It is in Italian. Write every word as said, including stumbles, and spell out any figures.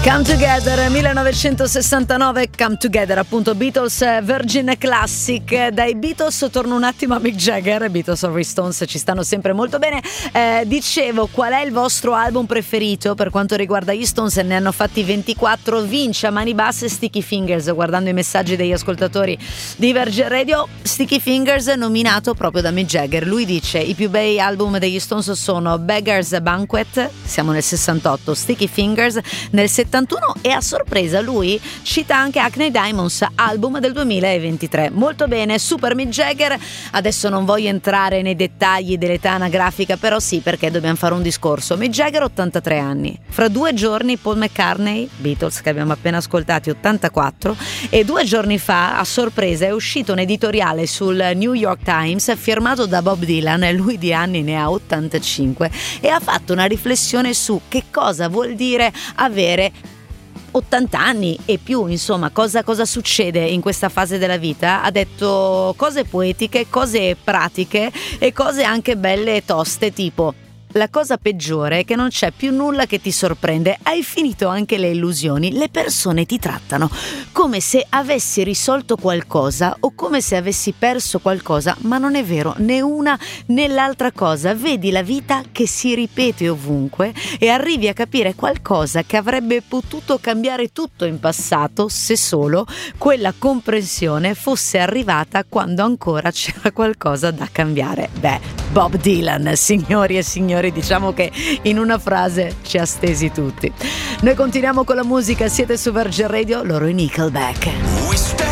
Come Together millenovecentosessantanove, Come Together appunto, Beatles Virgin Classic. Dai Beatles torno un attimo a Mick Jagger. I Beatles of Stones ci stanno sempre molto bene. eh, Dicevo, qual è il vostro album preferito per quanto riguarda gli Stones? Ne hanno fatti ventiquattro. Vince a mani basse Sticky Fingers, guardando i messaggi degli ascoltatori di Virgin Radio. Sticky Fingers nominato proprio da Mick Jagger. Lui dice i più bei album degli Stones sono Beggar's Banquet, siamo nel sessantotto, Sticky Fingers nel settantuno, e a sorpresa lui cita anche Hackney Diamonds, album del duemilaventitré. Molto bene, super Mick Jagger. Adesso non voglio entrare nei dettagli dell'età anagrafica, però sì, perché dobbiamo fare un discorso. Mick Jagger ottantatré anni, fra due giorni Paul McCartney, Beatles che abbiamo appena ascoltati, ottantaquattro, e due giorni fa a sorpresa è uscito un editoriale sul New York Times firmato da Bob Dylan, e lui di anni ne ha ottantacinque, e ha fatto una riflessione su che cosa vuol dire avere ottanta anni e più, insomma, cosa, cosa succede in questa fase della vita. Ha detto cose poetiche, cose pratiche e cose anche belle e toste, tipo: la cosa peggiore è che non c'è più nulla che ti sorprende, hai finito anche le illusioni, le persone ti trattano come se avessi risolto qualcosa o come se avessi perso qualcosa, ma non è vero né una né l'altra cosa. Vedi la vita che si ripete ovunque e arrivi a capire qualcosa che avrebbe potuto cambiare tutto in passato se solo quella comprensione fosse arrivata quando ancora c'era qualcosa da cambiare. Beh, Bob Dylan, signori e signori, diciamo che in una frase ci ha stesi tutti. Noi continuiamo con la musica, siete su Virgin Radio, loro i Nickelback.